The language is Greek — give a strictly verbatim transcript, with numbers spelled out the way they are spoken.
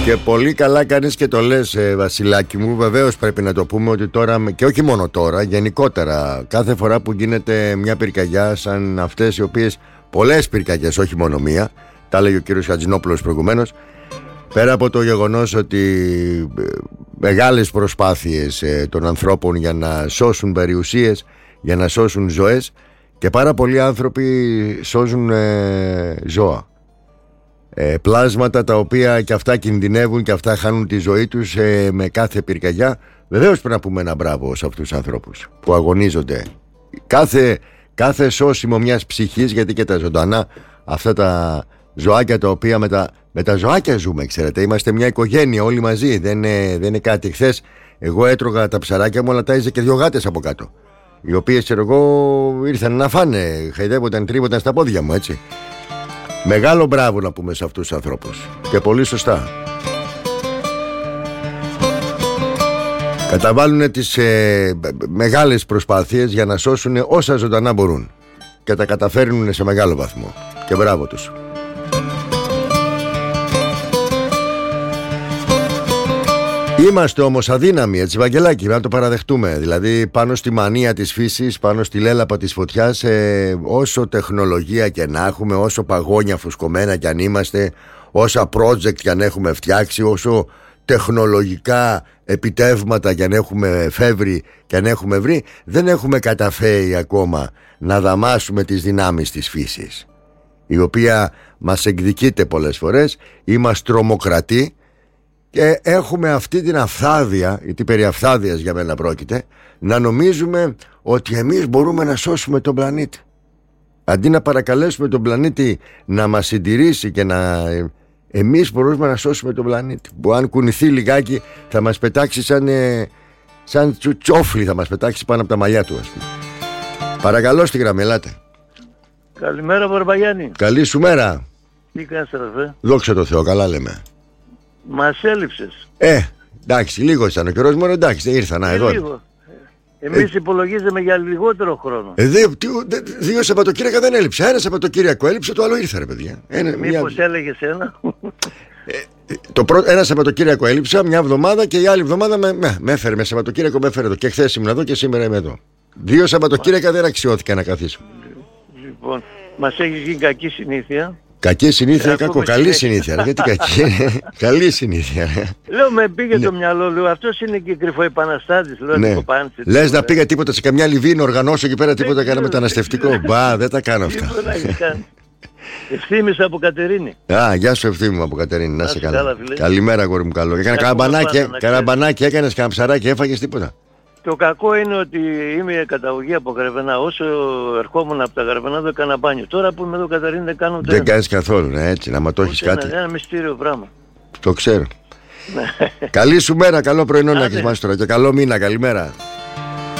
Και πολύ καλά κάνεις και το λες, ε, Βασιλάκη μου. Βεβαίως πρέπει να το πούμε ότι τώρα, και όχι μόνο τώρα, γενικότερα, κάθε φορά που γίνεται μια πυρκαγιά σαν αυτές οι οποίες, πολλές πυρκαγιές, όχι μόνο μία, τα έλεγε ο κύριος Χατζηνόπουλος προηγουμένως, πέρα από το γεγονός ότι ε, μεγάλες προσπάθειες ε, των ανθρώπων για να σώσουν περιουσίες, για να σώσουν ζωές, και πάρα πολλοί άνθρωποι σώζουν ε, ζώα. Ε, πλάσματα τα οποία και αυτά κινδυνεύουν και αυτά χάνουν τη ζωή τους ε, με κάθε πυρκαγιά. Βεβαίως πρέπει να πούμε ένα μπράβο σε αυτούς τους ανθρώπους που αγωνίζονται. Κάθε, κάθε σώσιμο μιας ψυχής, γιατί και τα ζωντανά, αυτά τα ζωάκια τα οποία με τα, με τα ζωάκια ζούμε, ξέρετε. Είμαστε μια οικογένεια όλοι μαζί, δεν είναι, δεν είναι κάτι. Χθες εγώ έτρωγα τα ψαράκια μου, αλλά τάιζε και δυο γάτες από κάτω, οι οποίες, ξέρω εγώ, ήρθαν να φάνε, χαϊδεύονταν, τρίβονταν στα πόδια μου, έτσι. Μεγάλο μπράβο να πούμε σε αυτούς τους ανθρώπους. Και πολύ σωστά. Καταβάλουν τις ε, μεγάλες προσπάθειες για να σώσουν όσα ζωντανά μπορούν. Και τα καταφέρνουν σε μεγάλο βαθμό. Και μπράβο τους. Είμαστε όμως αδύναμοι, έτσι, Βαγγελάκη, να το παραδεχτούμε. Δηλαδή πάνω στη μανία της φύσης, πάνω στη λέλαπα της φωτιάς, ε, όσο τεχνολογία και να έχουμε, όσο παγόνια φουσκωμένα κι αν είμαστε, όσα project κι αν έχουμε φτιάξει, όσο τεχνολογικά επιτεύγματα κι αν έχουμε φεύρει κι αν έχουμε βρει, δεν έχουμε καταφέρει ακόμα να δαμάσουμε τις δυνάμεις της φύσης, η οποία μας εκδικείται πολλές φορές ή μας τρομοκρατεί. Και έχουμε αυτή την αυθάδεια, γιατί περί αυθάδιας για μένα πρόκειται, να νομίζουμε ότι εμείς μπορούμε να σώσουμε τον πλανήτη. Αντί να παρακαλέσουμε τον πλανήτη να μας συντηρήσει και να... εμείς μπορούμε να σώσουμε τον πλανήτη, που αν κουνηθεί λιγάκι θα μας πετάξει σαν, ε... σαν τσόφλι, θα μας πετάξει πάνω από τα μαλλιά του, ας πούμε. Παρακαλώ στη γραμμή, ελάτε. Καλημέρα, Βαρβαγιάννη. Καλή σου μέρα. Τι κάνεις, αδερφέ? Δόξα τω Θεώ, καλά λέμε. Μας έλειψες. Ε, εντάξει, λίγο ήταν ο καιρός μόνο, εντάξει, ήρθα, να, εδώ. Λίγο. Εμείς ε, υπολογίζαμε για λιγότερο χρόνο. Ε, δύο, δύο, δύο Σαββατοκύριακα δεν έλειψε. Ένα Σαββατοκύριακο έλειψε, το άλλο ήρθε, ρε παιδιά. Ένα, Μήπως μια... έλεγες ένα. Ε, το πρώτο, ένα Σαββατοκύριακο έλειψα, μια εβδομάδα, και η άλλη εβδομάδα με, με, με έφερε με Σαββατοκύριακο, με έφερε εδώ. Και χθες ήμουν εδώ και σήμερα είμαι εδώ. Δύο Σαββατοκύριακα δεν αξιώθηκα να καθίσω. Λοιπόν, μας έχει γίνει κακή συνήθεια. Κακή συνήθεια, κακό. Καλή συνήθεια. Γιατί κακή. Καλή συνήθεια. Λέω, με πήγε το μυαλό, λέω, αυτός είναι και κρυφοεπαναστάτης. Ναι. Λες να πήγα τίποτα σε καμιά Λιβύη να οργανώσω εκεί πέρα τίποτα, κανένα μεταναστευτικό? Μπα, δεν τα κάνω αυτά. Ευθύμης από Κατερίνη. Α, γεια σου Ευθύμη από Κατερίνη, να σε καλά. Καλημέρα, αγόρι μου, καλό. Έκανα καραμπανάκι, έκανες κανένα ψαράκι, έφαγες τίποτα? Το κακό είναι ότι είμαι καταγωγή από Γρεβενά. Όσο ερχόμουν από τα Γρεβενά δεν έκανα μπάνιο. Τώρα που είμαι εδώ Κατερίνη δεν κάνω ούτε. Δεν κάνεις καθόλου, ναι, έτσι, να μα το έχεις κάτι. Είναι ένα μυστήριο πράγμα. Το ξέρω. Καλή σου μέρα, καλό πρωινό να έχεις μας τώρα και καλό μήνα, καλημέρα.